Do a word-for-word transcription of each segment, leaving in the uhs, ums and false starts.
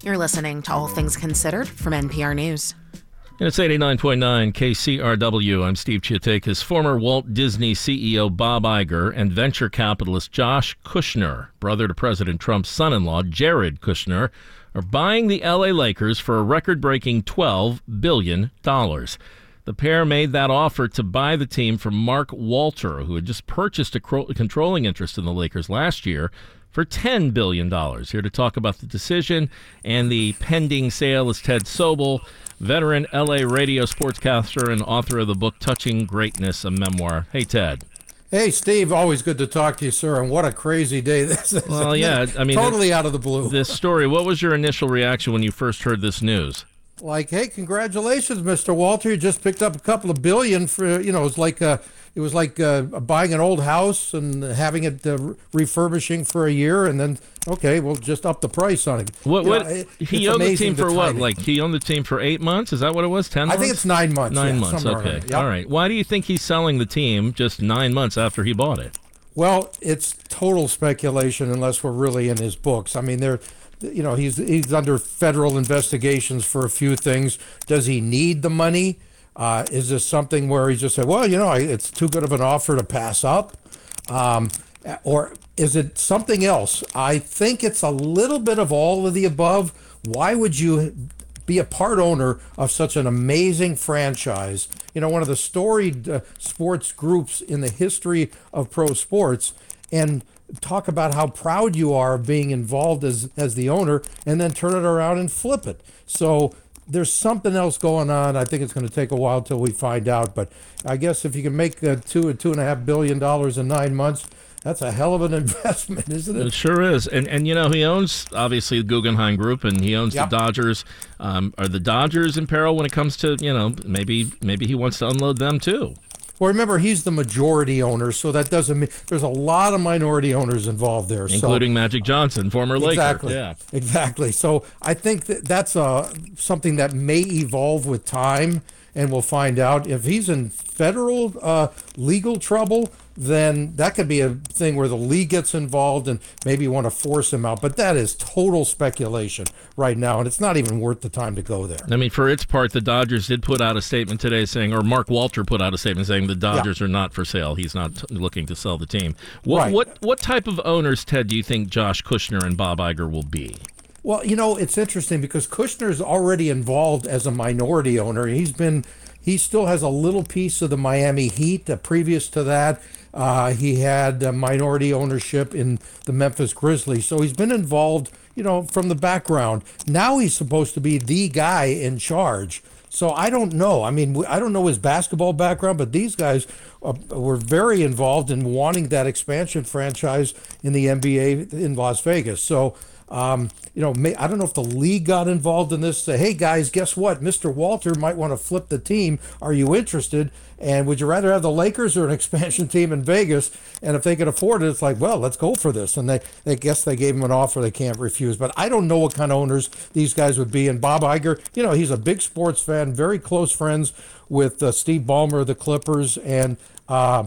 You're listening to All Things Considered from N P R News. And it's eighty-nine point nine K C R W. I'm Steve Chiatakis. Former Walt Disney C E O Bob Iger and venture capitalist Josh Kushner, brother to President Trump's son-in-law Jared Kushner, are buying the L A Lakers for a record-breaking twelve billion dollars. The pair made that offer to buy the team from Mark Walter, who had just purchased a controlling interest in the Lakers last year, for ten billion dollars. Here to talk about the decision and the pending sale is Ted Sobel, veteran L A radio sportscaster and author of the book Touching Greatness, a memoir. Hey, Ted. Hey, Steve. Always good to talk to you, sir. And what a crazy day this is. Well, yeah. I mean, totally it, out of the blue. This story, what was your initial reaction when you first heard this news? Like, hey, congratulations, Mister Walter. You just picked up a couple of billion for, you know, it was like uh, it was like uh, buying an old house and having it uh, refurbishing for a year, and then okay, we'll just up the price on it. What? You what know, it, he owned the team the for what? timing. Like he owned the team for eight months? Is that what it was? Ten? I months? think it's nine months. Nine yeah, months. Okay. Yep. All right. Why do you think he's selling the team just nine months after he bought it? Well, it's total speculation unless we're really in his books. I mean, they're. You know, he's he's under federal investigations for a few things. Does he need the money? Uh, is this something where he just said, well, you know, I, it's too good of an offer to pass up? Um, or is it something else? I think it's a little bit of all of the above. Why would you be a part owner of such an amazing franchise? You know, one of the storied uh, sports groups in the history of pro sports, and talk about how proud you are of being involved as as the owner, and then turn it around and flip it. So there's something else going on. I think it's going to take a while till we find out. But I guess if you can make uh, two or two and a half billion dollars in nine months, that's a hell of an investment, isn't it? It sure is. And and you know, he owns obviously the Guggenheim Group, and he owns Yep. the Dodgers. Um, are the Dodgers in peril when it comes to, you know, maybe maybe he wants to unload them too? Well, remember, he's the majority owner, so that doesn't mean there's a lot of minority owners involved there. Including so, Magic Johnson, former Laker. Exactly. Yeah. Exactly. So I think that that's uh, something that may evolve with time, and we'll find out. If he's in federal uh, legal trouble, then that could be a thing where the league gets involved and maybe want to force him out. But that is total speculation right now, and it's not even worth the time to go there. I mean, for its part, the Dodgers did put out a statement today saying, or Mark Walter put out a statement saying the Dodgers Yeah. are not for sale. He's not t- looking to sell the team. What, Right. what what type of owners, Ted, do you think Josh Kushner and Bob Iger will be? Well, you know, it's interesting because Kushner's already involved as a minority owner. He's been, he still has a little piece of the Miami Heat. Uh, previous to that, uh, he had uh, minority ownership in the Memphis Grizzlies. So he's been involved, you know, from the background. Now he's supposed to be the guy in charge. So I don't know. I mean, I don't know his basketball background, but these guys uh, were very involved in wanting that expansion franchise in the N B A in Las Vegas. So, um, you know, may, I don't know if the league got involved in this. Say, hey, guys, guess what? Mister Walter might want to flip the team. Are you interested? And would you rather have the Lakers or an expansion team in Vegas? And if they could afford it, it's like, well, let's go for this. And they, they guess they gave him an offer they can't refuse. But I don't know what kind of owners these guys would be. And Bob Iger, you know, he's a big sports fan, very close friends with uh, Steve Ballmer of the Clippers. And uh,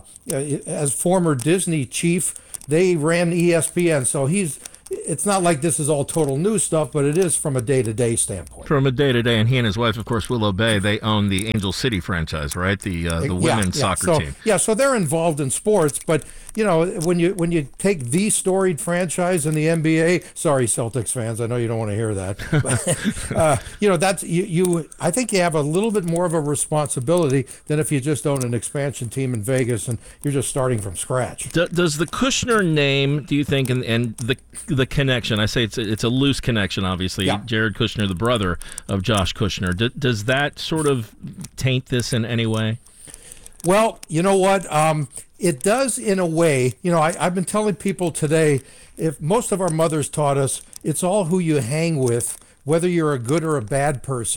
as former Disney chief, they ran E S P N. So he's, it's not like this is all total new stuff, but it is from a day-to-day standpoint. From a day-to-day, and he and his wife, of course, Willow Bay, they own the Angel City franchise, right? The uh, the Yeah, women's yeah. soccer so, team. Yeah, so they're involved in sports, but you know, when you when you take the storied franchise in the N B A, sorry, Celtics fans, I know you don't want to hear that, but, uh, you know, that's you, you. I think you have a little bit more of a responsibility than if you just own an expansion team in Vegas and you're just starting from scratch. D- does the Kushner name, do you think, and, and the the connection? I say it's a, it's a loose connection, obviously. Yeah. Jared Kushner, the brother of Josh Kushner. D- does that sort of taint this in any way? Well, you know what? Um, it does in a way. You know, I, I've been telling people today, if most of our mothers taught us, it's all who you hang with, whether you're a good or a bad person,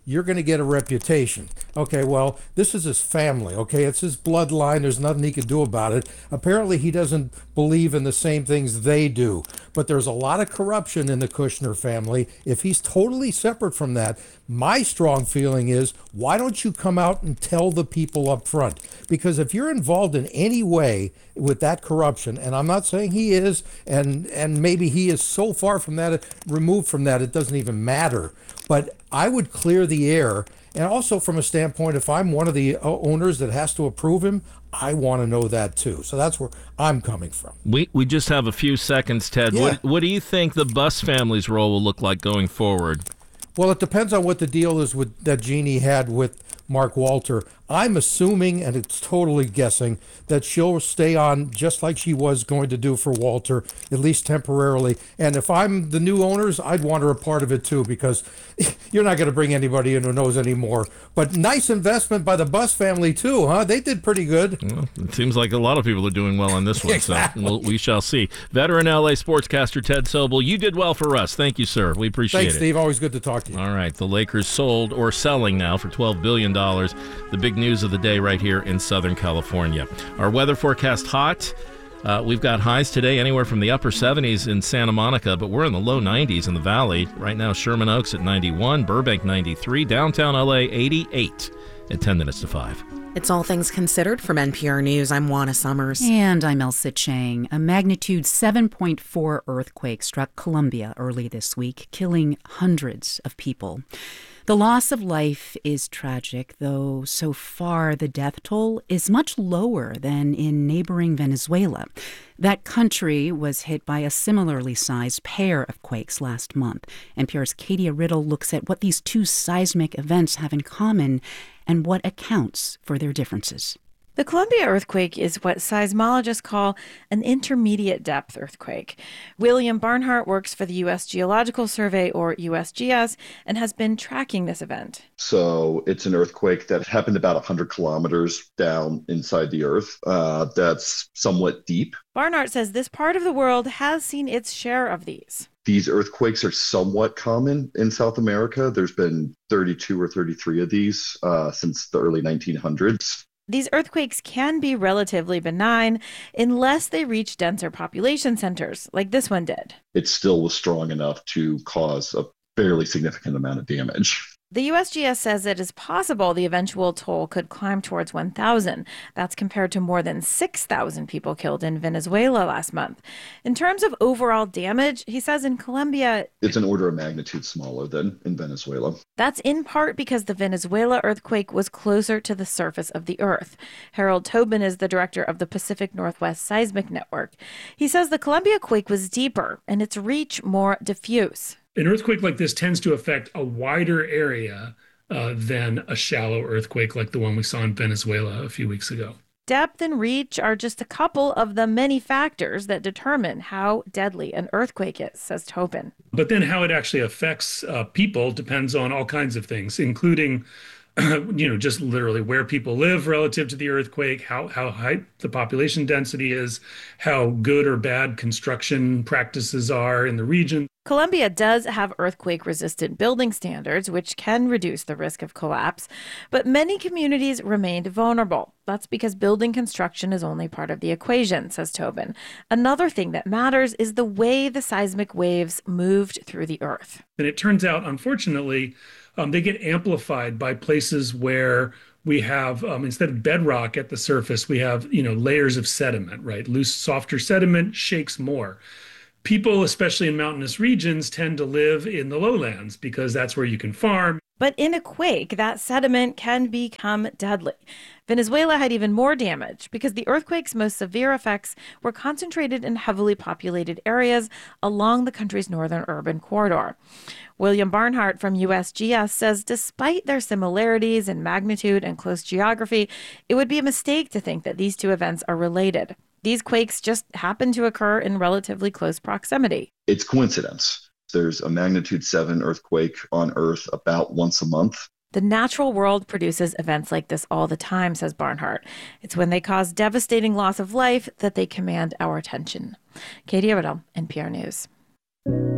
you're going to get a reputation. Okay, well, this is his family, okay? It's his bloodline. There's nothing he can do about it. Apparently, he doesn't believe in the same things they do. But there's a lot of corruption in the Kushner family. If he's totally separate from that, my strong feeling is, why don't you come out and tell the people up front? Because if you're involved in any way with that corruption, and I'm not saying he is, and, and maybe he is so far from that, removed from that, it doesn't even matter. But I would clear the air. And also from a standpoint, if I'm one of the owners that has to approve him, I want to know that too. So that's where I'm coming from. We we just have a few seconds, Ted. Yeah. What, what do you think the Buss family's role will look like going forward? Well, it depends on what the deal is with that Jeannie had with Mark Walter. I'm assuming, and it's totally guessing, that she'll stay on just like she was going to do for Walter, at least temporarily. And if I'm the new owners, I'd want her a part of it too, because you're not going to bring anybody in who knows anymore. But nice investment by the Buss family too, huh? They did pretty good. Well, it seems like a lot of people are doing well on this one, Exactly. so we'll, we shall see. Veteran L A sportscaster Ted Sobel, you did well for us. Thank you, sir. We appreciate Thanks, it. Steve. Always good to talk to you. All right, the Lakers sold or selling now for twelve billion dollars. The big news of the day right here in Southern California. Our weather forecast hot. Uh, we've got highs today anywhere from the upper seventies in Santa Monica, but we're in the low nineties in the valley. Right now, Sherman Oaks at ninety-one, Burbank ninety-three, downtown L A eighty-eight at ten minutes to five. It's All Things Considered from N P R News. I'm Juana Summers. And I'm Elsa Chang. A magnitude seven point four earthquake struck Colombia early this week, killing hundreds of people. The loss of life is tragic, though so far the death toll is much lower than in neighboring Venezuela. That country was hit by a similarly sized pair of quakes last month. N P R's Katia Riddle looks at what these two seismic events have in common and what accounts for their differences. The Colombia earthquake is what seismologists call an intermediate depth earthquake. William Barnhart works for the U S Geological Survey, or U S G S, and has been tracking this event. So it's an earthquake that happened about one hundred kilometers down inside the earth. Uh, that's somewhat deep. Barnhart says this part of the world has seen its share of these. These earthquakes are somewhat common in South America. There's been thirty-two or thirty-three of these uh, since the early nineteen hundreds. These earthquakes can be relatively benign unless they reach denser population centers, like this one did. It still was strong enough to cause a fairly significant amount of damage. The U S G S says it is possible the eventual toll could climb towards one thousand. That's compared to more than six thousand people killed in Venezuela last month. In terms of overall damage, he says in Colombia, it's an order of magnitude smaller than in Venezuela. That's in part because the Venezuela earthquake was closer to the surface of the earth. Harold Tobin is the director of the Pacific Northwest Seismic Network. He says the Colombia quake was deeper and its reach more diffuse. An earthquake like this tends to affect a wider area uh, than a shallow earthquake like the one we saw in Venezuela a few weeks ago. Depth and reach are just a couple of the many factors that determine how deadly an earthquake is, says Tobin. But then how it actually affects uh, people depends on all kinds of things, including you know, just literally where people live relative to the earthquake, how, how high the population density is, how good or bad construction practices are in the region. Colombia does have earthquake-resistant building standards, which can reduce the risk of collapse, but many communities remained vulnerable. That's because building construction is only part of the equation, says Tobin. Another thing that matters is the way the seismic waves moved through the earth. And it turns out, unfortunately, um, they get amplified by places where we have, um, instead of bedrock at the surface, we have, you know, layers of sediment, right? Loose, softer sediment shakes more. People, especially in mountainous regions, tend to live in the lowlands because that's where you can farm. But in a quake, that sediment can become deadly. Venezuela had even more damage because the earthquake's most severe effects were concentrated in heavily populated areas along the country's northern urban corridor. William Barnhart from U S G S says despite their similarities in magnitude and close geography, it would be a mistake to think that these two events are related. These quakes just happen to occur in relatively close proximity. It's coincidence. There's a magnitude seven earthquake on Earth about once a month. The natural world produces events like this all the time, says Barnhart. It's when they cause devastating loss of life that they command our attention. Katia Riddle, N P R News.